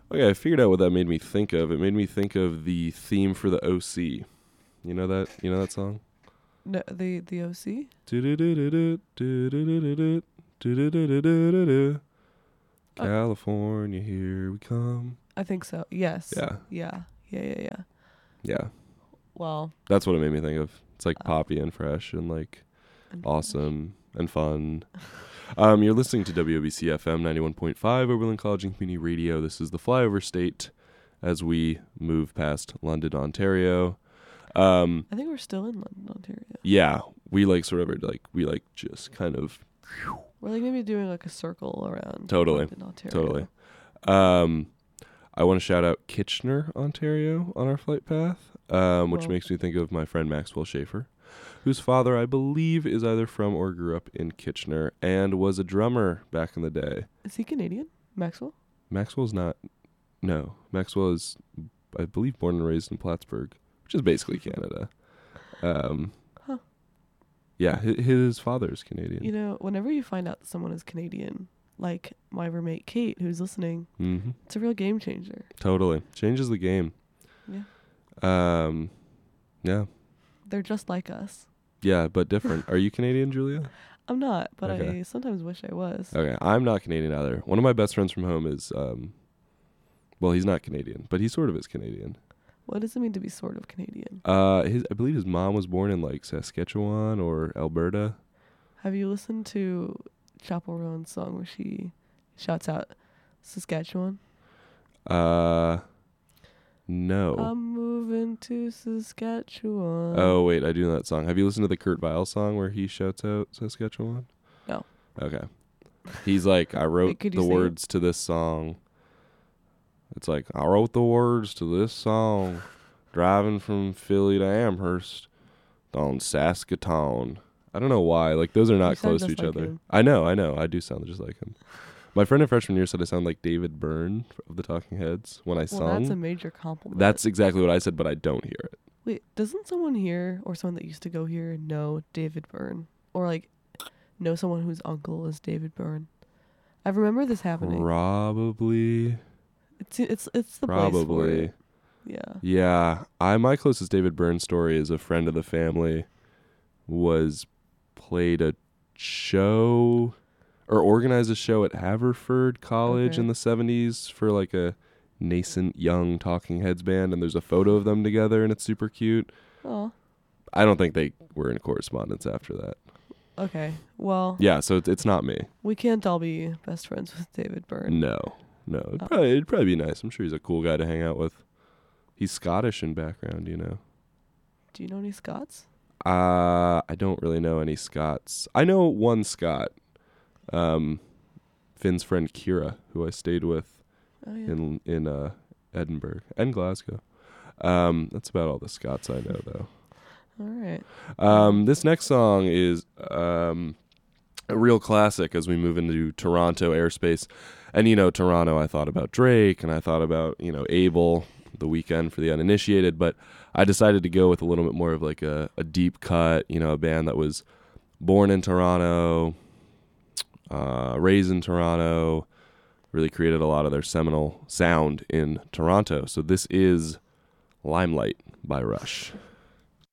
Okay, I figured out what that made me think of. It made me think of the theme for the OC. You know that? You know that song? No, the OC. California, here we come. I think so. Yes. Yeah, Yeah. Well, that's what it made me think of. It's like poppy and fresh and like and awesome and fun. You're listening to WOBC FM 91.5 Oberlin College and Community Radio. This is the Flyover State as we move past London, Ontario. I think we're still in London, Ontario. Yeah, we like sort of just kind of We're like maybe doing like a circle around Totally. London, Ontario. Totally. I want to shout out Kitchener, Ontario on our flight path, which Well- makes me think of my friend Maxwell Schaefer, whose father I believe is either from or grew up in Kitchener and was a drummer back in the day. Is he Canadian? Maxwell? Maxwell's not. No, Maxwell is, I believe, born and raised in Plattsburgh, which is basically Canada. Huh. Yeah, his father is Canadian. You know, whenever you find out that someone is Canadian, like my roommate Kate, who's listening, Mm-hmm. it's a real game changer. Totally changes the game. Yeah. Yeah, They're just like us. yeah, but different. Are you Canadian, Julia? I'm not, but Okay. I sometimes wish I was. Okay, I'm not Canadian either. One of my best friends from home is, well, he's not Canadian, but he sort of is Canadian. What does it mean to be sort of Canadian? I believe his mom was born in like Saskatchewan or Alberta. Have you listened to Chapel Roan's song where she shouts out Saskatchewan? No. I'm moving to Saskatchewan. Oh wait, I do know that song. Have you listened to the Kurt Vile song where he shouts out Saskatchewan? No. Okay. He's like, I wrote Wait, could you the sing it? words to this song. It's like, I wrote the words to this song, driving from Philly to Amherst on Saskatoon. I don't know why. Like, those are not You sound close to just each like other. him. I know. I do sound just like him. My friend in freshman year said I sound like David Byrne of the Talking Heads when I Well, sung. that's a major compliment. That's exactly what I said, but I don't hear it. Wait, doesn't someone here or someone that used to go here know David Byrne? Or like know someone whose uncle is David Byrne? I remember this happening. Probably. It's the place for Probably. it. Yeah. Yeah. My closest David Byrne story is a friend of the family played a show or organized a show at Haverford College Okay. in the 70s for like a nascent young Talking Heads band, and there's a photo of them together and it's super cute. Oh. I don't think they were in correspondence after that. Okay. Well, Yeah, so it's not me. we can't all be best friends with David Byrne. No. Oh. It'd probably be nice. I'm sure he's a cool guy to hang out with. He's Scottish in background, you know. Do you know any Scots? I don't really know any Scots. I know one Scot, Finn's friend Kira, who I stayed with Oh yeah. in Edinburgh and Glasgow. That's about all the Scots I know, though. All right. This next song is a real classic as we move into Toronto airspace. And, you know, Toronto, I thought about Drake, and I thought about, you know, Abel, The Weeknd for the uninitiated, but I decided to go with a little bit more of like a deep cut, you know, a band that was born in Toronto, raised in Toronto, really created a lot of their seminal sound in Toronto. So this is Limelight by Rush.